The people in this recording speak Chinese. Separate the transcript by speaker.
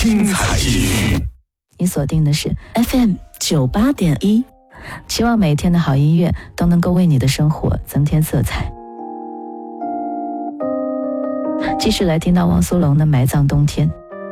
Speaker 1: 精彩剧。
Speaker 2: 你锁定的是 FM 98.1，希望每天的好音乐都能够为你的生活增添色彩。继续来听到汪苏泷的《埋葬冬天》。